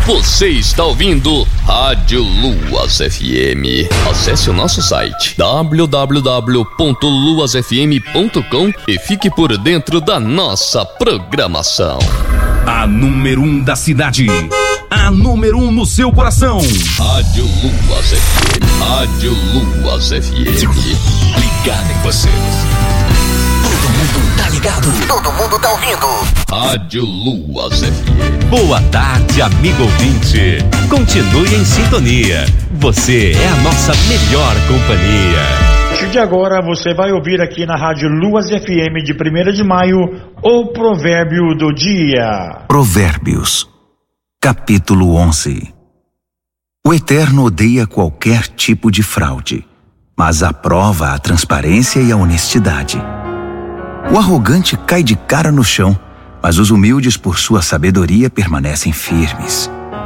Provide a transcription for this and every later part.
Você está ouvindo Rádio Luas FM. Acesse o nosso site www.luasfm.com e fique por dentro da nossa programação. A número 1 da cidade. A número 1 no seu coração. Rádio Luas FM. Rádio Luas FM. Ligado em você. Todo mundo tá ligado. Todo mundo tá ouvindo. Rádio Luas FM. Boa tarde, amigo ouvinte. Continue em sintonia. Você é a nossa melhor companhia. A partir de agora você vai ouvir aqui na Rádio Luas FM de 1º de maio o provérbio do dia. Provérbios, capítulo 11. O Eterno odeia qualquer tipo de fraude, mas aprova a transparência e a honestidade. O arrogante cai de cara no chão, mas os humildes, por sua sabedoria, permanecem firmes.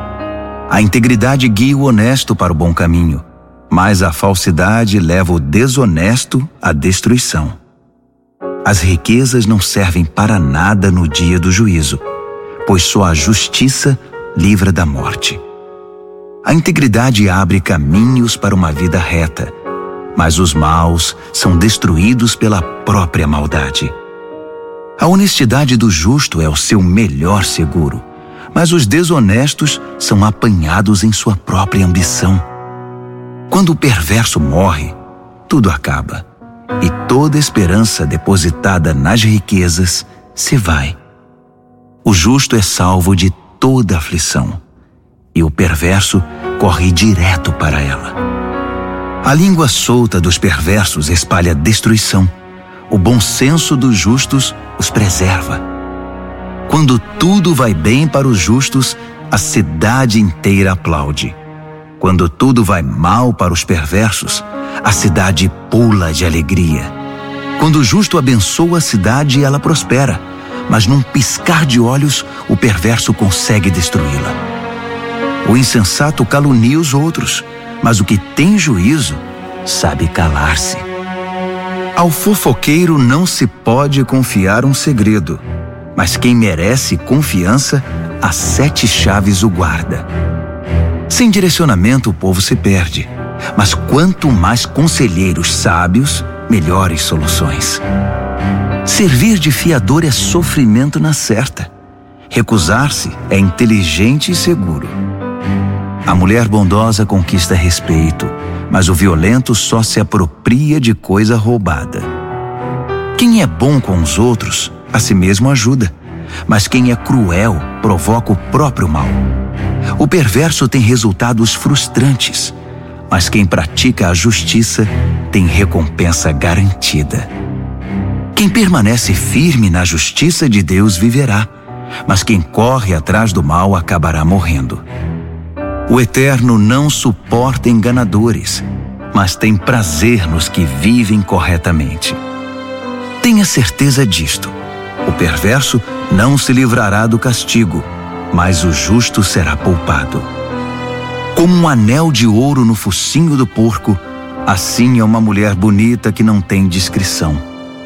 A integridade guia o honesto para o bom caminho, mas a falsidade leva o desonesto à destruição. As riquezas não servem para nada no dia do juízo, pois só a justiça livra da morte. A integridade abre caminhos para uma vida reta, mas os maus são destruídos pela própria maldade. A honestidade do justo é o seu melhor seguro, mas os desonestos são apanhados em sua própria ambição. Quando o perverso morre, tudo acaba, e toda esperança depositada nas riquezas se vai. O justo é salvo de toda aflição, e o perverso corre direto para ela. A língua solta dos perversos espalha destruição. O bom senso dos justos os preserva. Quando tudo vai bem para os justos, a cidade inteira aplaude. Quando tudo vai mal para os perversos, a cidade pula de alegria. Quando o justo abençoa a cidade, ela prospera, mas num piscar de olhos, o perverso consegue destruí-la. O insensato calunia os outros, mas o que tem juízo sabe calar-se. Ao fofoqueiro não se pode confiar um segredo, mas quem merece confiança, as 7 chaves o guarda. Sem direcionamento o povo se perde, mas quanto mais conselheiros sábios, melhores soluções. Servir de fiador é sofrimento na certa. Recusar-se é inteligente e seguro. A mulher bondosa conquista respeito, mas o violento só se apropria de coisa roubada. Quem é bom com os outros, a si mesmo ajuda, mas quem é cruel provoca o próprio mal. O perverso tem resultados frustrantes, mas quem pratica a justiça tem recompensa garantida. Quem permanece firme na justiça de Deus viverá, mas quem corre atrás do mal acabará morrendo. O Eterno não suporta enganadores, mas tem prazer nos que vivem corretamente. Tenha certeza disto: o perverso não se livrará do castigo, mas o justo será poupado. Como um anel de ouro no focinho do porco, assim é uma mulher bonita que não tem discrição.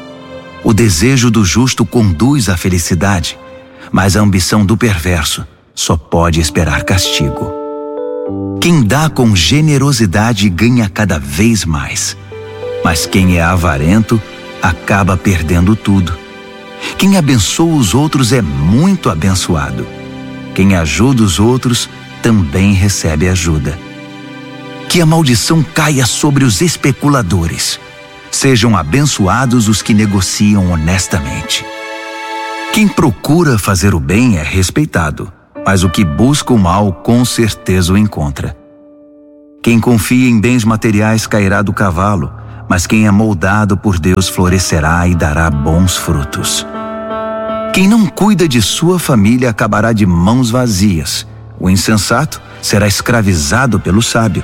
O desejo do justo conduz à felicidade, mas a ambição do perverso só pode esperar castigo. Quem dá com generosidade ganha cada vez mais, mas quem é avarento acaba perdendo tudo. Quem abençoa os outros é muito abençoado. Quem ajuda os outros também recebe ajuda. Que a maldição caia sobre os especuladores. Sejam abençoados os que negociam honestamente. Quem procura fazer o bem é respeitado, mas o que busca o mal com certeza o encontra. Quem confia em bens materiais cairá do cavalo, mas quem é moldado por Deus florescerá e dará bons frutos. Quem não cuida de sua família acabará de mãos vazias. O insensato será escravizado pelo sábio.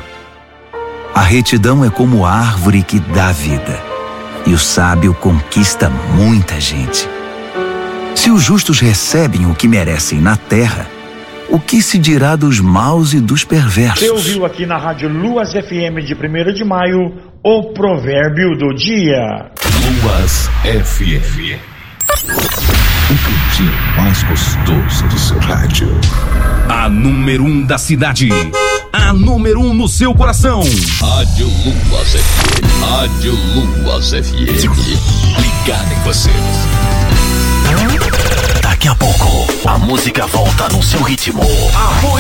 A retidão é como árvore que dá vida, e o sábio conquista muita gente. Se os justos recebem o que merecem na terra, o que se dirá dos maus e dos perversos? Você ouviu aqui na Rádio Luas FM de 1º de maio o provérbio do dia. Luas FM. O cantinho mais gostoso do seu rádio. A número 1 da cidade. A número 1 no seu coração. Rádio Luas FM. Rádio Luas FM. Ligado em você. Daqui a pouco, a música volta no seu ritmo.